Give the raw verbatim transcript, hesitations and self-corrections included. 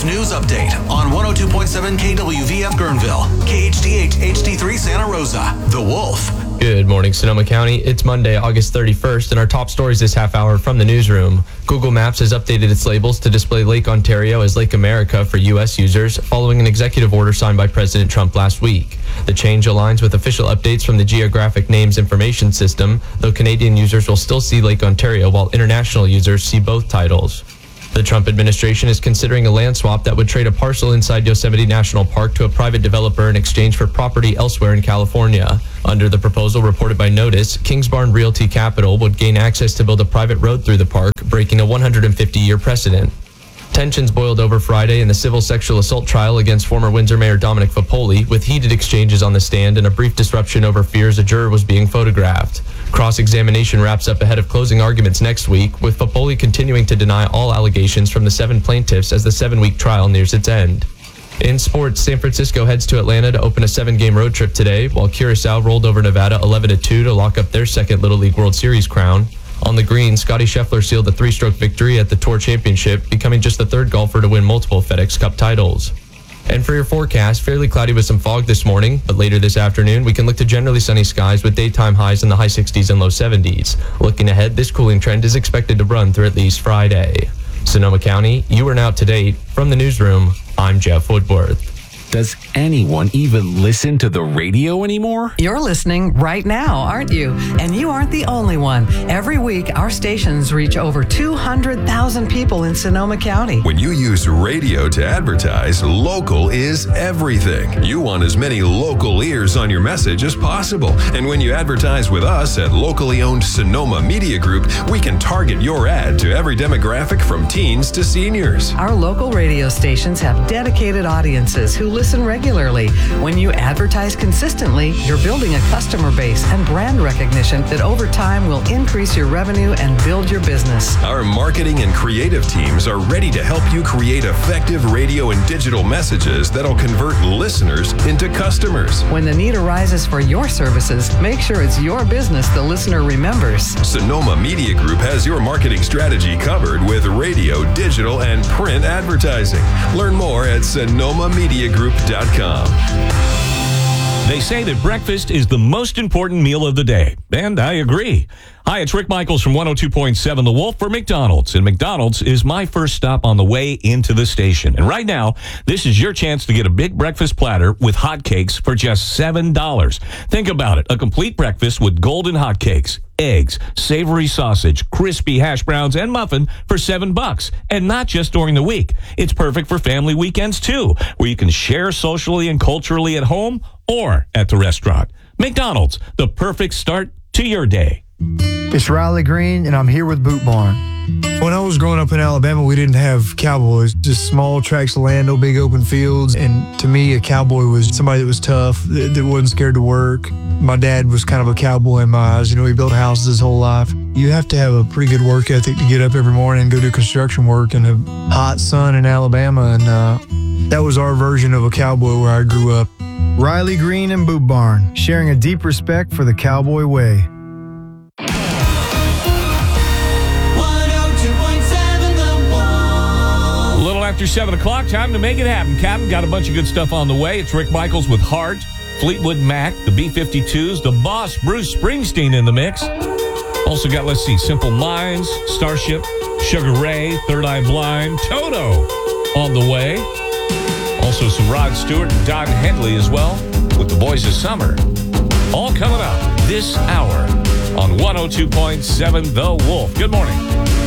Wolf News Update on one oh two point seven K W V F Guerneville, K H D H H D three Santa Rosa. The Wolf. Good morning, Sonoma County. It's Monday, August thirty-first, and our top stories this half hour from the newsroom. Google Maps has updated its labels to display Lake Ontario as Lake America for U S users following an executive order signed by President Trump last week. The change aligns with official updates from the Geographic Names Information System, though Canadian users will still see Lake Ontario while international users see both titles. The Trump administration is considering a land swap that would trade a parcel inside Yosemite National Park to a private developer in exchange for property elsewhere in California. Under the proposal reported by Notice, Kingsbarn Realty Capital would gain access to build a private road through the park, breaking a one hundred fifty year precedent. Tensions boiled over Friday in the civil sexual assault trial against former Windsor Mayor Dominic Fapoli, with heated exchanges on the stand and a brief disruption over fears a juror was being photographed. Cross-examination wraps up ahead of closing arguments next week, with Fapoli continuing to deny all allegations from the seven plaintiffs as the seven-week trial nears its end. In sports, San Francisco heads to Atlanta to open a seven-game road trip today, while Curacao rolled over Nevada eleven to two to lock up their second Little League World Series crown. On the green, Scotty Scheffler sealed a three-stroke victory at the Tour Championship, becoming just the third golfer to win multiple FedEx Cup titles. And for your forecast, fairly cloudy with some fog this morning, but later this afternoon, we can look to generally sunny skies with daytime highs in the high sixties and low seventies. Looking ahead, this cooling trend is expected to run through at least Friday. Sonoma County, you are now up to date. From the newsroom, I'm Jeff Woodworth. Does anyone even listen to the radio anymore? You're listening right now, aren't you? And you aren't the only one. Every week, our stations reach over two hundred thousand people in Sonoma County. When you use radio to advertise, local is everything. You want as many local ears on your message as possible. And when you advertise with us at locally owned Sonoma Media Group, we can target your ad to every demographic from teens to seniors. Our local radio stations have dedicated audiences who listen Listen regularly. When you advertise consistently, you're building a customer base and brand recognition that over time will increase your revenue and build your business. Our marketing and creative teams are ready to help you create effective radio and digital messages that'll convert listeners into customers. When the need arises for your services, make sure it's your business the listener remembers. Sonoma Media Group has your marketing strategy covered with radio, digital, and print advertising. Learn more at sonoma media group dot com. They say that breakfast is the most important meal of the day, and I agree. Hi, it's Rick Michaels from one oh two point seven The Wolf for McDonald's, and McDonald's is my first stop on the way into the station. And right now, this is your chance to get a big breakfast platter with hotcakes for just seven dollars. Think about it, a complete breakfast with golden hotcakes, eggs, savory sausage, crispy hash browns, and muffin for seven bucks. And not just during the week. It's perfect for family weekends, too, where you can share socially and culturally at home or at the restaurant. McDonald's, the perfect start to your day. It's Riley Green, and I'm here with Boot Barn. When I was growing up in Alabama, we didn't have cowboys, just small tracts of land, no big open fields. And to me, a cowboy was somebody that was tough, that, that wasn't scared to work. My dad was kind of a cowboy in my eyes. You know, he built houses his whole life. You have to have a pretty good work ethic to get up every morning and go do construction work in a hot sun in Alabama. And uh, that was our version of a cowboy where I grew up. Riley Green and Boot Barn, sharing a deep respect for the cowboy way. After seven o'clock, time to make it happen. Captain got a bunch of good stuff on the way. It's Rick Michaels with Heart, Fleetwood Mac, the B fifty-twos, the boss, Bruce Springsteen in the mix. Also got, let's see, Simple Minds, Starship, Sugar Ray, Third Eye Blind, Toto on the way. Also some Rod Stewart and Don Henley as well with the Boys of Summer. All coming up this hour on one oh two point seven The Wolf. Good morning.